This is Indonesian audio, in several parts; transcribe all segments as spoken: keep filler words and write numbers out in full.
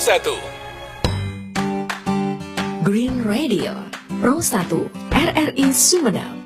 satu. Green Radio Pro satu R R I Sumedang.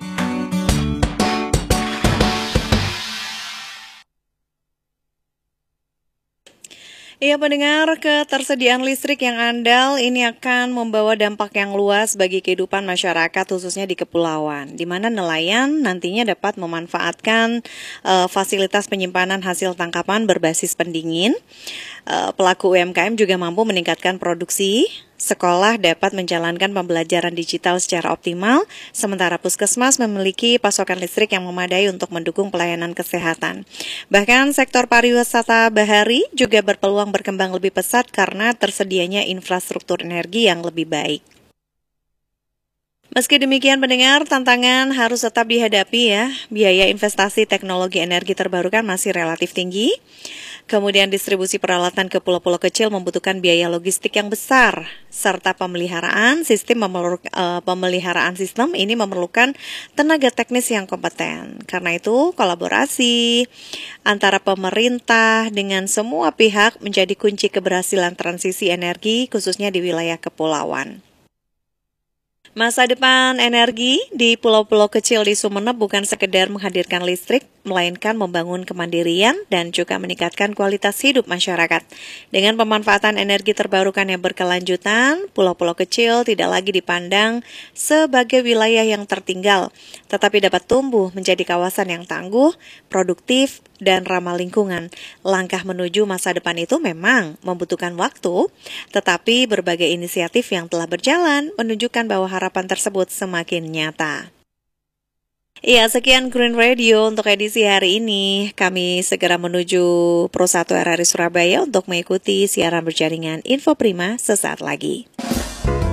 Iya pendengar, ketersediaan listrik yang andal ini akan membawa dampak yang luas bagi kehidupan masyarakat khususnya di kepulauan, di mana nelayan nantinya dapat memanfaatkan uh, fasilitas penyimpanan hasil tangkapan berbasis pendingin. Uh, pelaku U M K M juga mampu meningkatkan produksi. Sekolah dapat menjalankan pembelajaran digital secara optimal, sementara puskesmas memiliki pasokan listrik yang memadai untuk mendukung pelayanan kesehatan. Bahkan sektor pariwisata bahari juga berpeluang berkembang lebih pesat karena tersedianya infrastruktur energi yang lebih baik. Meski demikian pendengar, tantangan harus tetap dihadapi ya. Biaya investasi teknologi energi terbarukan masih relatif tinggi. Kemudian distribusi peralatan ke pulau-pulau kecil membutuhkan biaya logistik yang besar, serta pemeliharaan sistem memerlu, uh, pemeliharaan sistem ini memerlukan tenaga teknis yang kompeten. Karena itu, kolaborasi antara pemerintah dengan semua pihak menjadi kunci keberhasilan transisi energi khususnya di wilayah kepulauan. Masa depan energi di pulau-pulau kecil di Sumeneb bukan sekedar menghadirkan listrik, melainkan membangun kemandirian dan juga meningkatkan kualitas hidup masyarakat. Dengan pemanfaatan energi terbarukan yang berkelanjutan, pulau-pulau kecil tidak lagi dipandang sebagai wilayah yang tertinggal, tetapi dapat tumbuh menjadi kawasan yang tangguh, produktif, dan ramah lingkungan. Langkah menuju masa depan itu memang membutuhkan waktu, tetapi berbagai inisiatif yang telah berjalan menunjukkan bahwa harapan tersebut semakin nyata. Iya, sekian Green Radio untuk edisi hari ini. Kami segera menuju Pro satu R R I Surabaya untuk mengikuti siaran berjaringan Info Prima sesaat lagi.